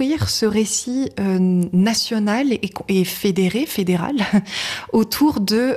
construire ce récit national et fédéral autour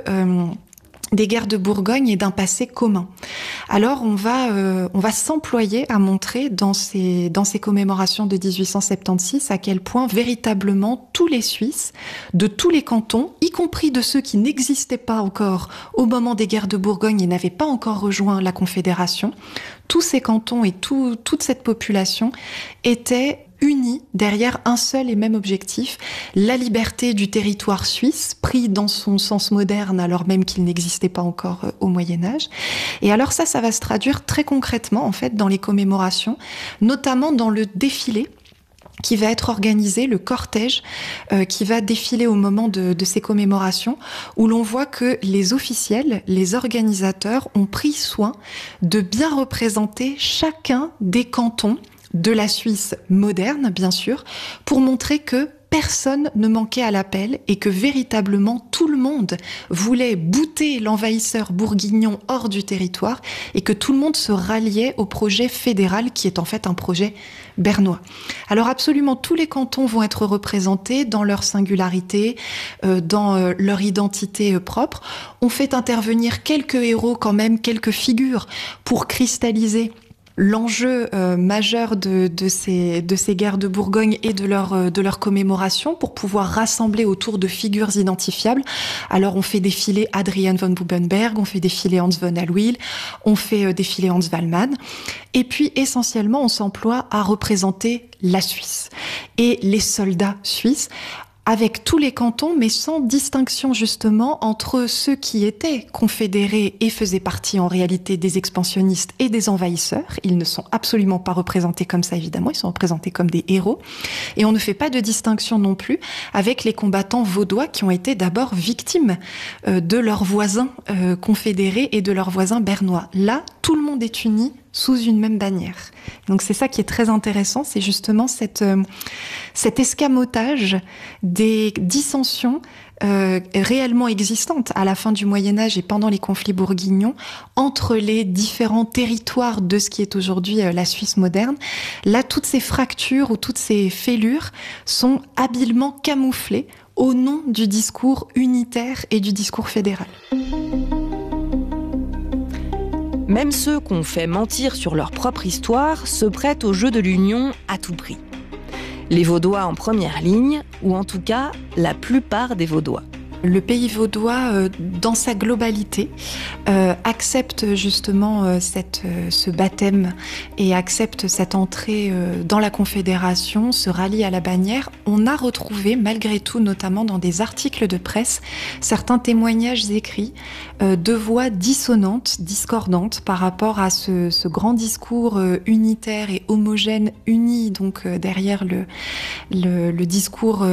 des guerres de Bourgogne et d'un passé commun. Alors on va s'employer à montrer dans ces commémorations de 1876 à quel point véritablement tous les Suisses, de tous les cantons, y compris de ceux qui n'existaient pas encore au moment des guerres de Bourgogne et n'avaient pas encore rejoint la Confédération, tous ces cantons et toute cette population étaient unis derrière un seul et même objectif, la liberté du territoire suisse, pris dans son sens moderne alors même qu'il n'existait pas encore au Moyen-Âge. Et alors ça va se traduire très concrètement en fait dans les commémorations, notamment dans le défilé qui va être organisé, le cortège qui va défiler au moment de ces commémorations, où l'on voit que les officiels, les organisateurs ont pris soin de bien représenter chacun des cantons de la Suisse moderne, bien sûr, pour montrer que personne ne manquait à l'appel et que véritablement tout le monde voulait bouter l'envahisseur bourguignon hors du territoire et que tout le monde se ralliait au projet fédéral qui est en fait un projet bernois. Alors absolument tous les cantons vont être représentés dans leur singularité, dans leur identité propre. On fait intervenir quelques héros quand même, quelques figures pour cristalliser l'enjeu majeur de ces guerres de Bourgogne et de leur commémoration pour pouvoir rassembler autour de figures identifiables. Alors on fait défiler Adrian von Bubenberg, on fait défiler Hans von Hallwyl, on fait défiler Hans Wallmann. Et puis essentiellement on s'emploie à représenter la Suisse et les soldats suisses, avec tous les cantons, mais sans distinction justement entre ceux qui étaient confédérés et faisaient partie en réalité des expansionnistes et des envahisseurs. Ils ne sont absolument pas représentés comme ça, évidemment, ils sont représentés comme des héros. Et on ne fait pas de distinction non plus avec les combattants vaudois qui ont été d'abord victimes de leurs voisins confédérés et de leurs voisins bernois. Là, tout le monde est uni sous une même bannière. Donc c'est ça qui est très intéressant, c'est justement cet escamotage des dissensions réellement existantes à la fin du Moyen-Âge et pendant les conflits bourguignons entre les différents territoires de ce qui est aujourd'hui la Suisse moderne. Là, toutes ces fractures ou toutes ces fêlures sont habilement camouflées au nom du discours unitaire et du discours fédéral. Même ceux qu'on fait mentir sur leur propre histoire se prêtent au jeu de l'union à tout prix. Les Vaudois en première ligne, ou en tout cas la plupart des Vaudois. Le pays vaudois, dans sa globalité, accepte justement ce baptême et accepte cette entrée dans la Confédération, se rallie à la bannière. On a retrouvé, malgré tout, notamment dans des articles de presse, certains témoignages écrits de voix dissonantes, discordantes par rapport à ce grand discours unitaire et homogène, uni donc derrière le discours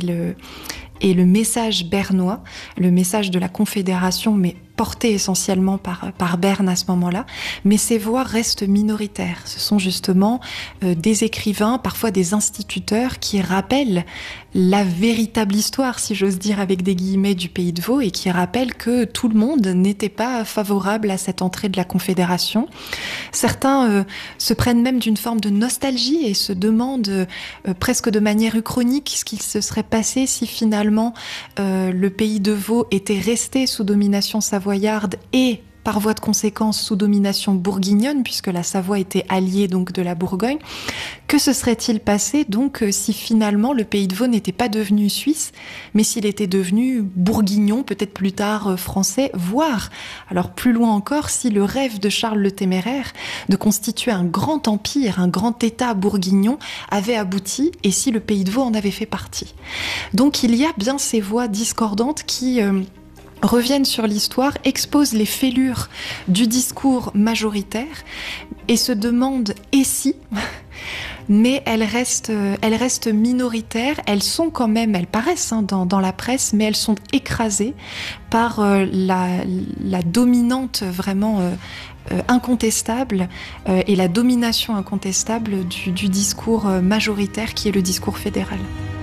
et le message bernois, le message de la Confédération, mais porté essentiellement par Berne à ce moment-là, mais ces voix restent minoritaires. Ce sont justement des écrivains, parfois des instituteurs, qui rappellent la véritable histoire, si j'ose dire avec des guillemets, du pays de Vaud, et qui rappellent que tout le monde n'était pas favorable à cette entrée de la Confédération. Certains se prennent même d'une forme de nostalgie et se demandent presque de manière uchronique ce qu'il se serait passé si finalement le pays de Vaud était resté sous domination savoyarde et par voie de conséquence sous domination bourguignonne, puisque la Savoie était alliée donc de la Bourgogne. Que se serait-il passé donc si finalement le pays de Vaud n'était pas devenu suisse, mais s'il était devenu bourguignon, peut-être plus tard français, voire, alors plus loin encore, si le rêve de Charles le Téméraire de constituer un grand empire, un grand État bourguignon avait abouti, et si le pays de Vaud en avait fait partie. Donc il y a bien ces voix discordantes qui reviennent sur l'histoire, exposent les fêlures du discours majoritaire et se demandent « et si ?» mais elles restent minoritaires, elles sont quand même, elles paraissent dans la presse, mais elles sont écrasées par la dominante vraiment incontestable et la domination incontestable du discours majoritaire qui est le discours fédéral.